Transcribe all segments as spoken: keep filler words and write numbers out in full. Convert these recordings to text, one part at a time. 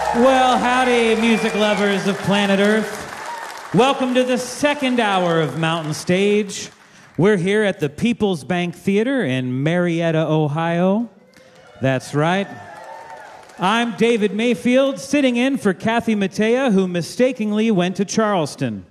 Well, howdy, music lovers of planet Earth. Welcome to the second hour of Mountain Stage. We're here at the People's Bank Theater in Marietta, Ohio. That's right. I'm David Mayfield, sitting in for Kathy Mattea, who mistakenly went to Charleston.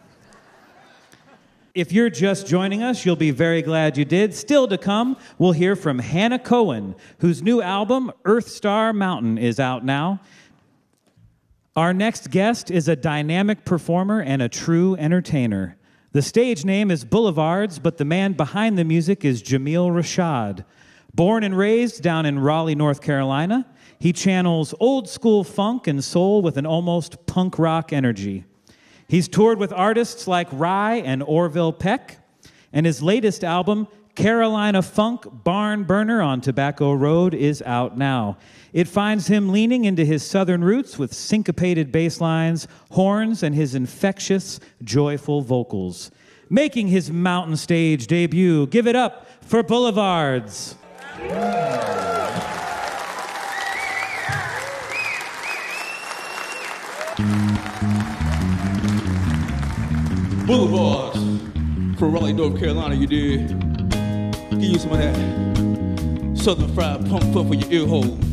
If you're just joining us, you'll be very glad you did. Still to come, we'll hear from Hannah Cohen, whose new album, Earth Star Mountain, is out now. Our next guest is a dynamic performer and a true entertainer. The stage name is Boulevards, but the man behind the music is Jamil Rashad. Born and raised down in Raleigh, North Carolina, he channels old-school funk and soul with an almost punk rock energy. He's toured with artists like Rye and Orville Peck, and his latest album, Carolina Funk Barn Burner on Tobacco Road, is out now. It finds him leaning into his southern roots with syncopated bass lines, horns, and his infectious, joyful vocals. Making his Mountain Stage debut, give it up for Boulevards. Boulevards from Raleigh, North Carolina, you did. Give you some of that Southern fried pump fun for your ear hole.